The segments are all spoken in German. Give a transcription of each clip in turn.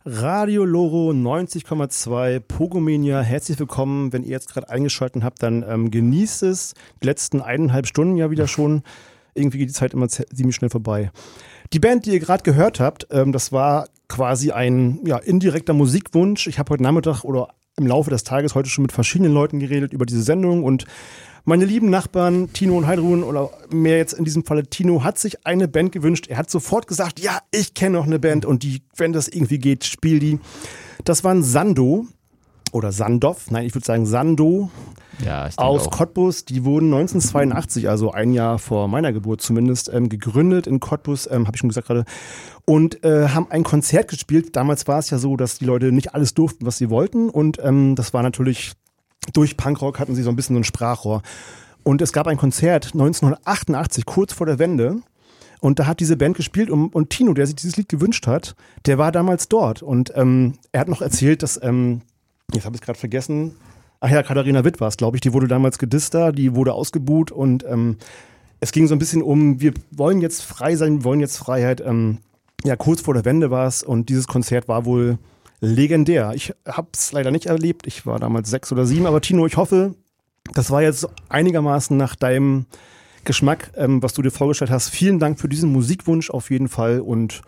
Radio Loro 90,2 Pogomania. Herzlich willkommen. Wenn ihr jetzt gerade eingeschaltet habt, dann genießt es. Die letzten 1,5 Stunden ja wieder schon. Irgendwie geht die Zeit immer ziemlich schnell vorbei. Die Band, die ihr gerade gehört habt, das war quasi ein indirekter Musikwunsch. Ich habe heute Nachmittag oder im Laufe des Tages heute schon mit verschiedenen Leuten geredet über diese Sendung und meine lieben Nachbarn Tino und Heidrun oder mehr jetzt in diesem Falle Tino hat sich eine Band gewünscht. Er hat sofort gesagt, ja, ich kenne noch eine Band und die, wenn das irgendwie geht, spiel die. Das waren Sando oder Sandoff, nein, ich würde sagen Sando aus Cottbus. Die wurden 1982, also ein Jahr vor meiner Geburt zumindest, gegründet in Cottbus, habe ich schon gesagt gerade, und haben ein Konzert gespielt. Damals war es ja so, dass die Leute nicht alles durften, was sie wollten und das war natürlich... Durch Punkrock hatten sie so ein bisschen so ein Sprachrohr. Und es gab ein Konzert 1988, kurz vor der Wende. Und da hat diese Band gespielt und Tino, der sich dieses Lied gewünscht hat, der war damals dort. Und er hat noch erzählt, dass, jetzt habe ich es gerade vergessen, Katharina Witt war es, glaube ich, die wurde damals gedisst da, die wurde ausgebuht. Und es ging so ein bisschen um, wir wollen jetzt frei sein, wir wollen jetzt Freiheit. Kurz vor der Wende war es und dieses Konzert war wohl... legendär. Ich habe es leider nicht erlebt. Ich war damals 6 oder 7. Aber Tino, ich hoffe, das war jetzt einigermaßen nach deinem Geschmack, was du dir vorgestellt hast. Vielen Dank für diesen Musikwunsch auf jeden Fall. Und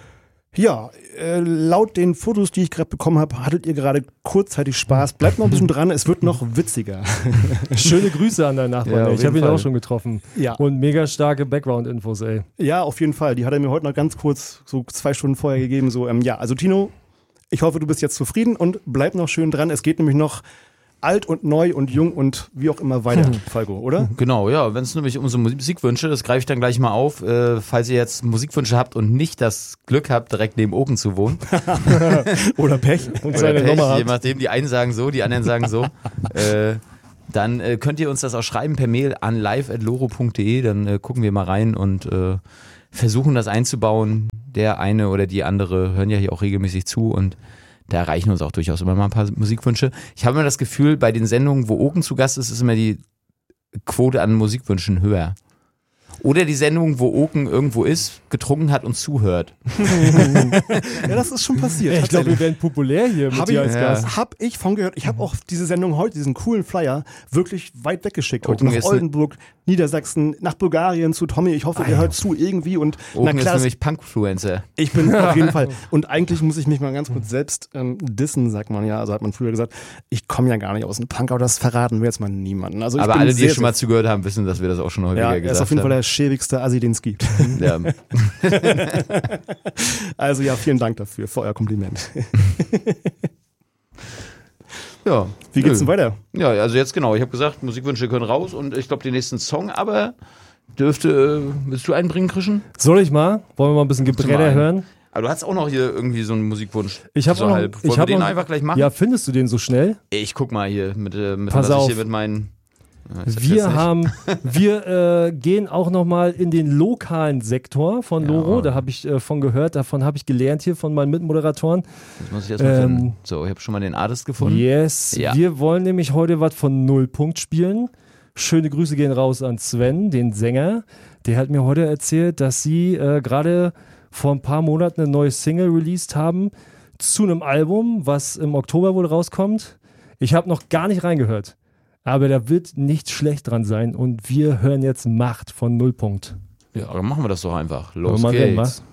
ja, laut den Fotos, die ich gerade bekommen habe, hattet ihr gerade kurzzeitig Spaß. Bleibt noch ein bisschen dran, es wird noch witziger. Schöne Grüße an deinen Nachbarn. Ja, ich habe ihn auch schon getroffen. Ja. Und mega starke Background-Infos, ey. Ja, auf jeden Fall. Die hat er mir heute noch ganz kurz, so 2 Stunden vorher gegeben. So, also Tino, ich hoffe, du bist jetzt zufrieden und bleib noch schön dran. Es geht nämlich noch alt und neu und jung und wie auch immer weiter, Falco, oder? Genau, ja. Wenn es nämlich um so Musikwünsche, das greife ich dann gleich mal auf. Falls ihr jetzt Musikwünsche habt und nicht das Glück habt, direkt neben Oken zu wohnen. Oder Pech. Und seine Nummer habt. Je nachdem, die einen sagen so, die anderen sagen so. Dann könnt ihr uns das auch schreiben per Mail an live@loro.de. Dann gucken wir mal rein und versuchen das einzubauen. Der eine oder die andere hören ja hier auch regelmäßig zu und da erreichen uns auch durchaus immer mal ein paar Musikwünsche. Ich habe immer das Gefühl, bei den Sendungen, wo Oken zu Gast ist, ist immer die Quote an Musikwünschen höher. Oder die Sendung, wo Oken irgendwo ist, getrunken hat und zuhört. Ja, das ist schon passiert. Ich glaube, wir werden populär hier mit dir als Gast. Hab ich von gehört. Ich habe auch diese Sendung heute, diesen coolen Flyer, wirklich weit weggeschickt. Heute Oken nach Oldenburg, Niedersachsen, nach Bulgarien zu Tommy. Ich hoffe, ihr hört zu irgendwie. Und Oken ist nämlich Punkfluencer. Ich bin auf jeden Fall. Und eigentlich muss ich mich mal ganz kurz selbst dissen, sagt man ja. Also hat man früher gesagt, ich komme ja gar nicht aus dem Punk, aber das verraten wir jetzt mal niemanden. Also aber alle, die schon mal zugehört haben, wissen, dass wir das auch schon häufiger gesagt haben. Ja, ist auf jeden Fall der schäbigste Assi, den es gibt. Ja. Also ja, vielen Dank dafür, für euer Kompliment. Ja. Wie geht's denn weiter? Ja, also jetzt genau. Ich habe gesagt, Musikwünsche können raus und ich glaube, den nächsten Song, aber willst du einen bringen, Christian? Soll ich mal? Wollen wir mal ein bisschen Gebräder hören? Aber du hast auch noch hier irgendwie so einen Musikwunsch. Ich habe so halb. Wollen wir den einfach gleich machen? Ja, findest du den so schnell? Ich guck mal hier mit Pass auf. ich hier mit meinen. Wir gehen auch nochmal in den lokalen Sektor von Loro. Da habe ich von gehört, davon habe ich gelernt hier von meinen Mitmoderatoren. Das muss ich erstmal finden. So, ich habe schon mal den Artist gefunden. Yes, ja. Wir wollen nämlich heute was von Nullpunkt spielen. Schöne Grüße gehen raus an Sven, den Sänger. Der hat mir heute erzählt, dass sie gerade vor ein paar Monaten eine neue Single released haben zu einem Album, was im Oktober wohl rauskommt. Ich habe noch gar nicht reingehört. Aber da wird nichts schlecht dran sein und wir hören jetzt Macht von Nullpunkt. Ja, dann machen wir das doch einfach. Los geht's.